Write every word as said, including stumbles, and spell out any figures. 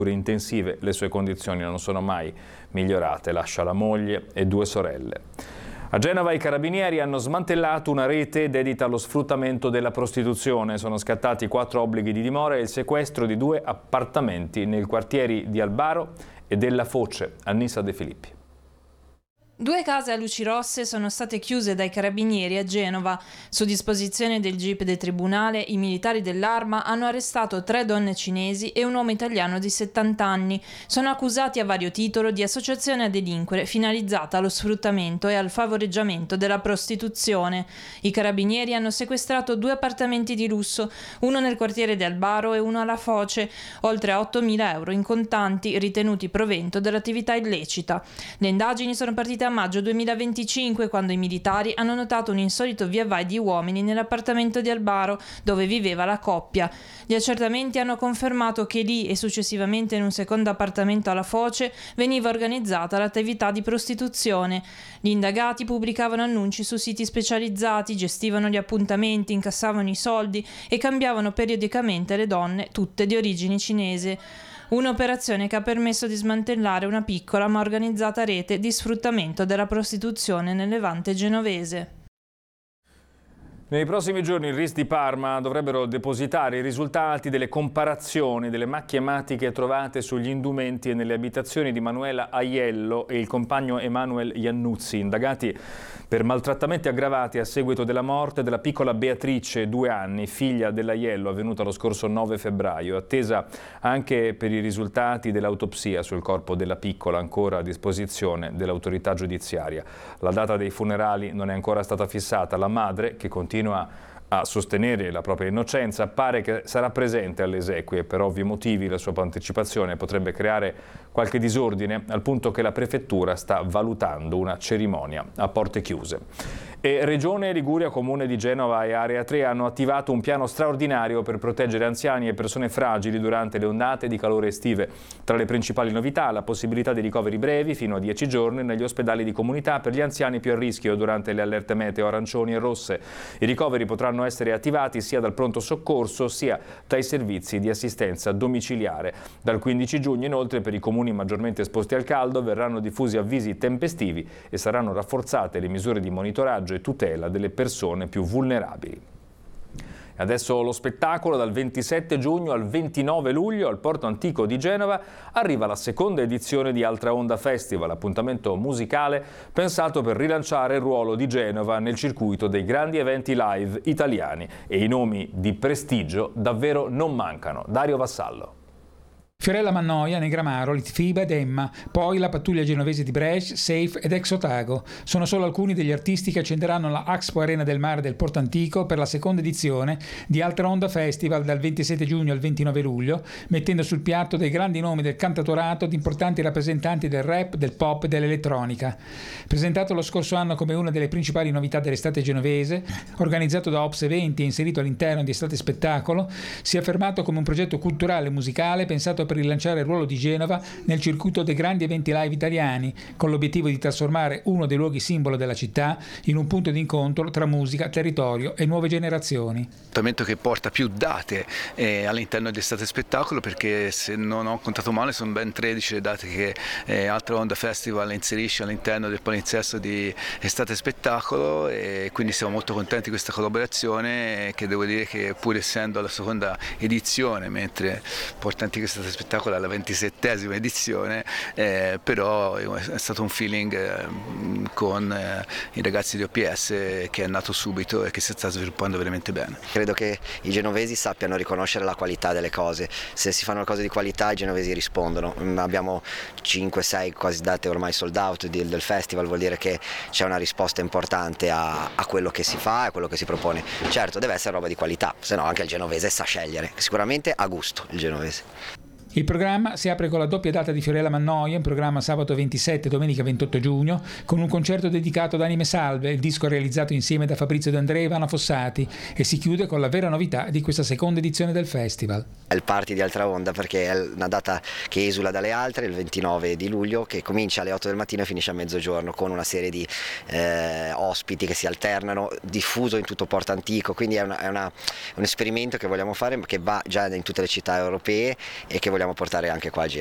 intensive, le sue condizioni non sono mai migliorate, lascia la moglie e due sorelle. A Genova i carabinieri hanno smantellato una rete dedita allo sfruttamento della prostituzione. Sono scattati quattro obblighi di dimora e il sequestro di due appartamenti nei quartieri di Albaro e della Foce. Annissa De Filippi. Due case a luci rosse sono state chiuse dai carabinieri a Genova. Su disposizione del G I P del Tribunale, i militari dell'Arma hanno arrestato tre donne cinesi e un uomo italiano di settanta anni. Sono accusati a vario titolo di associazione a delinquere finalizzata allo sfruttamento e al favoreggiamento della prostituzione. I carabinieri hanno sequestrato due appartamenti di lusso, uno nel quartiere di Albaro e uno alla Foce, oltre a ottomila euro in contanti ritenuti provento dell'attività illecita. Le indagini sono partite a maggio duemilaventicinque, quando i militari hanno notato un insolito via vai di uomini nell'appartamento di Albaro, dove viveva la coppia. Gli accertamenti hanno confermato che lì e successivamente in un secondo appartamento alla Foce veniva organizzata l'attività di prostituzione. Gli indagati pubblicavano annunci su siti specializzati, gestivano gli appuntamenti, incassavano i soldi e cambiavano periodicamente le donne, tutte di origine cinese. Un'operazione che ha permesso di smantellare una piccola ma organizzata rete di sfruttamento della prostituzione nel Levante genovese. Nei prossimi giorni il R I S di Parma dovrebbero depositare i risultati delle comparazioni delle macchie ematiche trovate sugli indumenti e nelle abitazioni di Manuela Aiello e il compagno Emanuel Iannuzzi, indagati per maltrattamenti aggravati a seguito della morte della piccola Beatrice, due anni, figlia dell'Aiello, avvenuta lo scorso nove febbraio, attesa anche per i risultati dell'autopsia sul corpo della piccola, ancora a disposizione dell'autorità giudiziaria. La data dei funerali non è ancora stata fissata. La madre, che continua a sostenere la propria innocenza, pare che sarà presente alle esequie. Per ovvi motivi la sua partecipazione potrebbe creare qualche disordine, al punto che la prefettura sta valutando una cerimonia a porte chiuse. E Regione Liguria, Comune di Genova e Area tre hanno attivato un piano straordinario per proteggere anziani e persone fragili durante le ondate di calore estive. Tra le principali novità, la possibilità di ricoveri brevi fino a dieci giorni negli ospedali di comunità per gli anziani più a rischio durante le allerte meteo arancioni e rosse. I ricoveri potranno essere attivati sia dal pronto soccorso sia dai servizi di assistenza domiciliare. Dal quindici giugno, inoltre, per i comuni maggiormente esposti al caldo verranno diffusi avvisi tempestivi e saranno rafforzate le misure di monitoraggio e tutela delle persone più vulnerabili. Adesso lo spettacolo. Dal ventisette giugno al ventinove luglio al Porto Antico di Genova arriva la seconda edizione di Altra Onda Festival, appuntamento musicale pensato per rilanciare il ruolo di Genova nel circuito dei grandi eventi live italiani, e i nomi di prestigio davvero non mancano. Dario Vassallo. Fiorella Mannoia, Negramaro, Litfiba ed Emma, poi la pattuglia genovese di Brescia, Safe ed Ex Otago. Sono solo alcuni degli artisti che accenderanno la Expo Arena del Mare del Porto Antico per la seconda edizione di Altra Onda Festival dal ventisette giugno al ventinove luglio, mettendo sul piatto dei grandi nomi del cantautorato di importanti rappresentanti del rap, del pop e dell'elettronica. Presentato lo scorso anno come una delle principali novità dell'estate genovese, organizzato da Ops Eventi e inserito all'interno di Estate Spettacolo, si è affermato come un progetto culturale e musicale pensato per rilanciare il ruolo di Genova nel circuito dei grandi eventi live italiani, con l'obiettivo di trasformare uno dei luoghi simbolo della città in un punto di incontro tra musica, territorio e nuove generazioni. Appuntamento che porta più date eh, all'interno di Estate Spettacolo, perché se non ho contato male sono ben tredici le date che eh, Altra Onda Festival inserisce all'interno del palinsesto di Estate Spettacolo, e quindi siamo molto contenti di questa collaborazione, che devo dire che pur essendo la seconda edizione, mentre Porto Antico Estate Spettacolo spettacolo alla ventisettesima edizione, eh, però è stato un feeling eh, con eh, i ragazzi di O P S che è nato subito e che si sta sviluppando veramente bene. Credo che i genovesi sappiano riconoscere la qualità delle cose. Se si fanno le cose di qualità, i genovesi rispondono. Abbiamo cinque sei quasi date ormai sold out del, del festival, vuol dire che c'è una risposta importante a, a quello che si fa e a quello che si propone. Certo, deve essere roba di qualità, se no anche il genovese sa scegliere, sicuramente a gusto il genovese. Il programma si apre con la doppia data di Fiorella Mannoia, in programma sabato ventisette e domenica ventotto giugno, con un concerto dedicato ad Anime Salve, il disco realizzato insieme da Fabrizio D'Andrea e Ivana Fossati, e si chiude con la vera novità di questa seconda edizione del festival. È il party di Altra Onda, perché è una data che esula dalle altre, il ventinove di luglio, che comincia alle otto del mattino e finisce a mezzogiorno, con una serie di eh, ospiti che si alternano, diffuso in tutto Porto Antico, quindi è, una, è una, un esperimento che vogliamo fare, che va già in tutte le città europee e che vogliamo vogliamo portare anche qua a Genova.